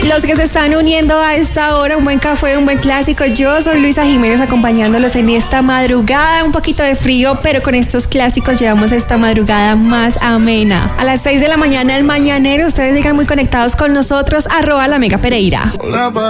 Los que se están uniendo a esta hora, un buen café, un buen clásico. Yo soy Luisa Jiménez acompañándolos en esta madrugada. Un poquito de frío, pero con estos clásicos llevamos esta madrugada más amena. A las 6 de la mañana el mañanero, ustedes sigan muy conectados con nosotros, @la Mega Pereira.